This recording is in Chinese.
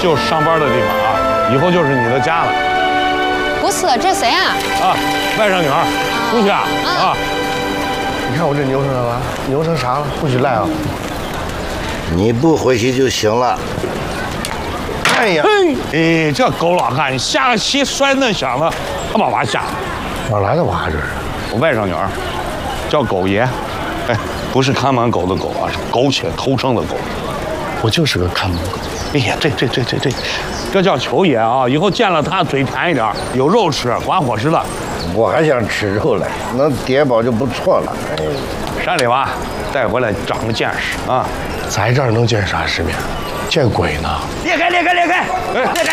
就上班的地方啊，以后就是你的家了。 不是，这谁啊？ 啊，外甥女儿，出去啊啊！ 你看我这扭成了，扭成啥了？不许赖啊！ 你不回去就行了。 哎呀， 哎，这狗老汉下个棋摔那响了，他把娃吓的。 哪来的娃这是？ 我外甥女儿，叫狗爷，哎，不是看门狗的狗啊，是苟且偷生的狗。 我就是个看门狗。 哎呀，这叫球爷啊！以后见了他嘴馋一点，有肉吃，管伙食的。 我还想吃肉嘞，能叠饱就不错了。哎， 山里娃带回来长个见识啊！ 在这儿能见啥世面？见鬼呢！ 裂开！哎，裂开！